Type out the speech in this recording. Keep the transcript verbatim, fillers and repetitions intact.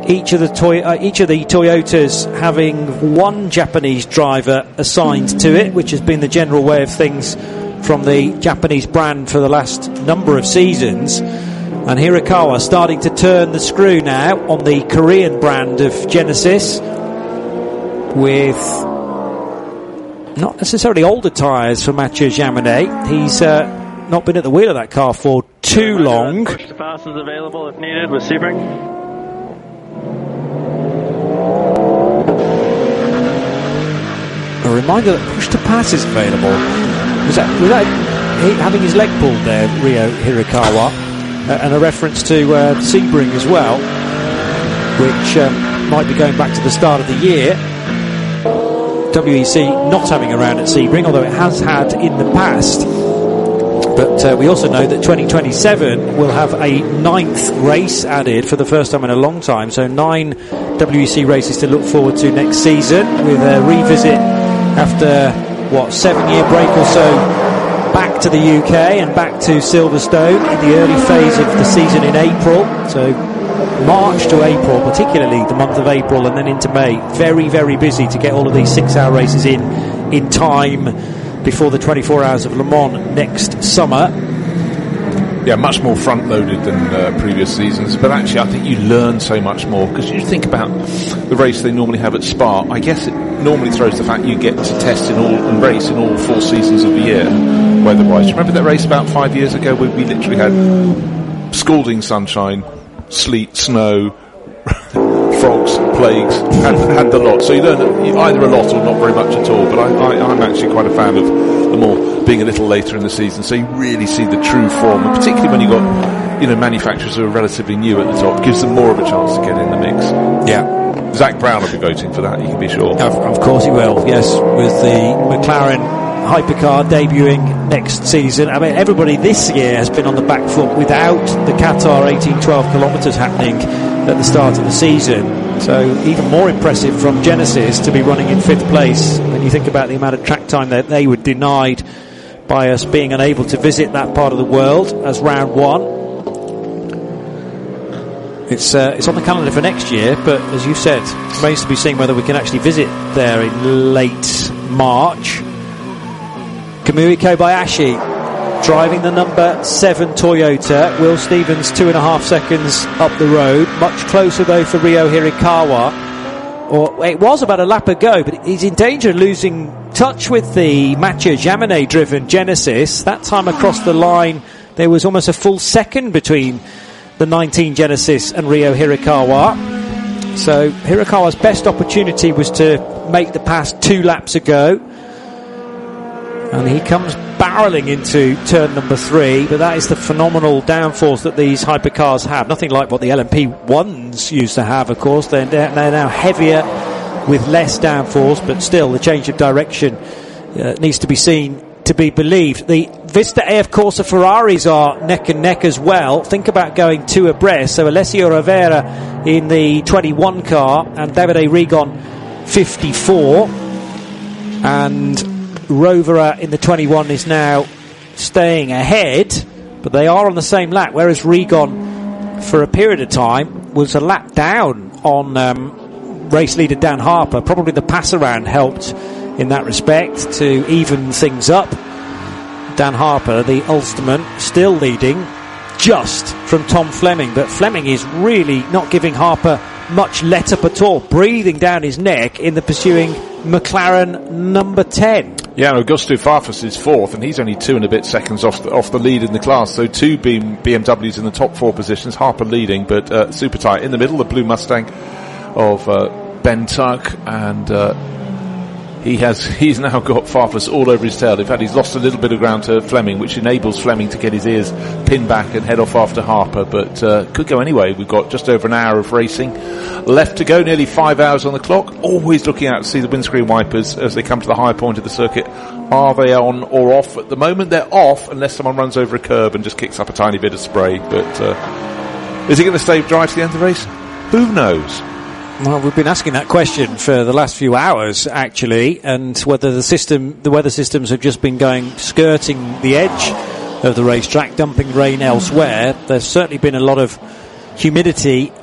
each of the toy, uh, each of the Toyotas having one Japanese driver assigned to it, which has been the general way of things from the Japanese brand for the last number of seasons. And Hirakawa starting to turn the screw now on the Korean brand of Genesis, with not necessarily older tyres for Mathieu Jaminet. He's uh, not been at the wheel of that car for too long. Push to pass is available if needed with Sebring. A reminder that push to pass is available. Was that, was that he having his leg pulled there, Ryo Hirakawa? Uh, and a reference to uh, Sebring as well, which um, might be going back to the start of the year. W E C not having a round at Sebring, although it has had in the past. But uh, we also know that twenty twenty-seven will have a ninth race added for the first time in a long time. So nine W E C races to look forward to next season, with a revisit after, what, seven-year break or so back to the U K and back to Silverstone in the early phase of the season in April. So March to April, particularly the month of April, and then into May. Very, very busy to get all of these six-hour races in in time before the twenty-four hours of Le Mans next summer. Yeah, much more front-loaded than uh, previous seasons, but actually I think you learn so much more, because you think about the race they normally have at Spa. I guess it normally throws the fact you get to test in all and race in all four seasons of the year, weather-wise. Remember that race about five years ago where we literally had scalding sunshine, sleet, snow, frogs, plagues, had, had the lot. So you learn either a lot or not very much at all. But I, I, I'm actually quite a fan of the more being a little later in the season, so you really see the true form, and particularly when you've got, you know, manufacturers who are relatively new at the top, gives them more of a chance to get in the mix. Yeah. Zach Brown will be voting for that, you can be sure. Of, of course he will, yes, with the McLaren hypercar debuting next season. I mean, everybody this year has been on the back foot without the Qatar eighteen twelve kilometres happening at the start of the season. So even more impressive from Genesis to be running in fifth place when you think about the amount of track time that they were denied by us being unable to visit that part of the world as round one. It's uh, it's on the calendar for next year, but as you said, it remains to be seen whether we can actually visit there in late March. Kamui Kobayashi driving the number seven Toyota. Will Stevens two and a half seconds up the road. Much closer though for Ryo Hirakawa. Or it was about a lap ago, but he's in danger of losing touch with the Mathieu Jaminet driven Genesis. That time across the line there was almost a full second between the nineteen Genesis and Ryo Hirakawa. So Hirakawa's best opportunity was to make the pass two laps ago, and he comes barrelling into turn number three, but that is the phenomenal downforce that these hypercars have. Nothing like what the L M P ones used to have, of course. They're, they're now heavier with less downforce, but still the change of direction uh, needs to be seen to be believed. The Vista A F Corsa Ferraris are neck and neck as well. Think about going two abreast. So Alessio Rivera in the twenty-one car and Davide Rigon fifty-four, and Rovera in the twenty-one is now staying ahead, but they are on the same lap, whereas Rigon for a period of time was a lap down on um, race leader Dan Harper. Probably the pass around helped in that respect to even things up. Dan Harper, the Ulsterman, still leading just from Tom Fleming, but Fleming is really not giving Harper much let up at all, breathing down his neck in the pursuing McLaren number ten. Yeah, Augusto Farfus is fourth, and he's only two and a bit seconds off the, off the lead in the class. So two B M Ws in the top four positions, Harper leading, but uh, super tight. In the middle, the blue Mustang of uh, Ben Tuck, and uh, he has he's now got Farfus all over his tail. In fact, he's lost a little bit of ground to Fleming, which enables Fleming to get his ears pinned back and head off after Harper, but uh, could go anyway. We've got just over an hour of racing left to go, nearly five hours on the clock. Always looking out to see the windscreen wipers as they come to the high point of the circuit. Are they on or off? At the moment they're off, unless someone runs over a curb and just kicks up a tiny bit of spray. But uh, is he going to stay dry to the end of the race? Who knows? Well, we've been asking that question for the last few hours, actually, and whether the system, the weather systems have just been going skirting the edge of the racetrack, dumping rain elsewhere. There's certainly been a lot of humidity